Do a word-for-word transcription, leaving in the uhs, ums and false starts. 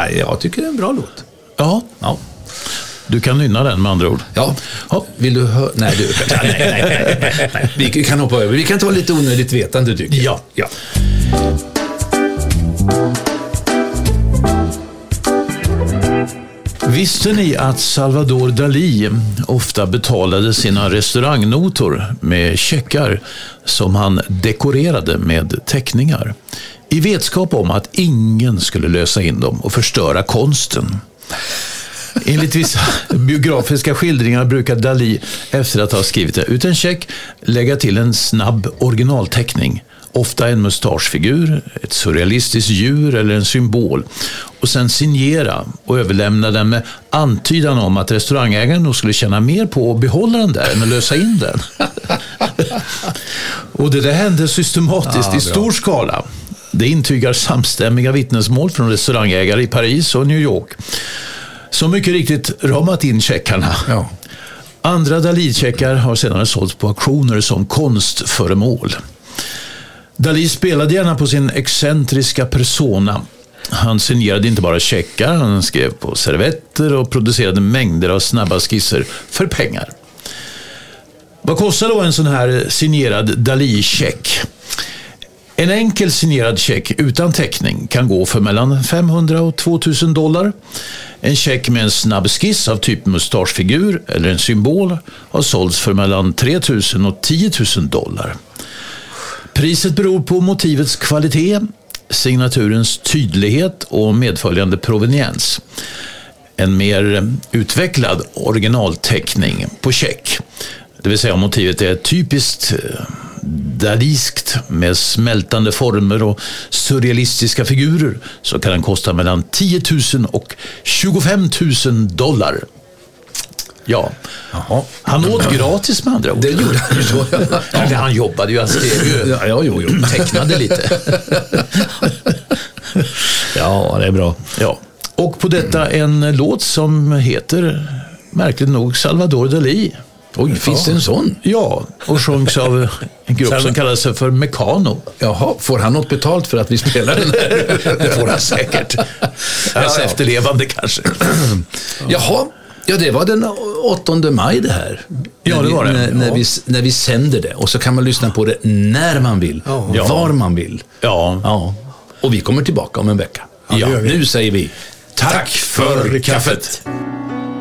Nej, jag tycker det är en bra låt. Ja, Ja. du kan nynna den med andra ord. Ja, Ja. vill du höra? Nej, du. Nej, nej, nej, nej, nej. Vi kan hoppa över. Vi kan ta lite onödigt vetande, tycker jag. Ja. Ja. Visste ni att Salvador Dalí ofta betalade sina restaurangnotor med checkar som han dekorerade med teckningar? I vetskap om att ingen skulle lösa in dem och förstöra konsten. Enligt vissa biografiska skildringar brukar Dalí, efter att ha skrivit ut en check, lägga till en snabb originalteckning. Ofta en mustaschfigur, ett surrealistiskt djur eller en symbol. Och sen signera och överlämna den med antydan om att restaurangägaren nog skulle tjäna mer på att behålla den där än att lösa in den. Och det där hände systematiskt ja, i stor skala. Det intygar samstämmiga vittnesmål från restaurangägare i Paris och New York. Så mycket riktigt ramat in checkarna. Ja. Andra Dalí-checkar har senare sålts på auktioner som konstföremål. Dalí spelade gärna på sin excentriska persona. Han signerade inte bara checkar, han skrev på servetter och producerade mängder av snabba skisser för pengar. Vad kostar då en sån här signerad Dalí-check? En enkel signerad check utan teckning kan gå för mellan femhundra och tvåtusen dollar. En check med en snabb skiss av typ mustaschfigur eller en symbol har sålts för mellan tre tusen och tio tusen dollar. Priset beror på motivets kvalitet, signaturens tydlighet och medföljande proveniens. En mer utvecklad originalteckning på check, det vill säga om motivet är typiskt dalískt med smältande former och surrealistiska figurer, så kan den kosta mellan tio tusen och tjugofem tusen dollar. Ja, Jaha. han åt gratis med andra ord. Det gjorde han ju så. Eller han jobbade ju, han skrev ju, Ja, ja, jo, jo. tecknade lite. Ja, det är bra. Ja. Och på detta en låt som heter, märkligt nog, Salvador Dalí. Oj, finns det en sån? Ja, och sjungs av en grupp som kallar sig för Mecano. Jaha, får han något betalt för att vi spelar den här? Det får han säkert. Hans ja. efterlevande kanske. Jaha, ja, det var den åttonde maj det här. Ja, det var det. När, när, ja. vi, när vi sänder det. Och så kan man lyssna på det när man vill. Ja. Var man vill. Ja. Ja. Och vi kommer tillbaka om en vecka. Ja, Nu säger vi tack för kaffet.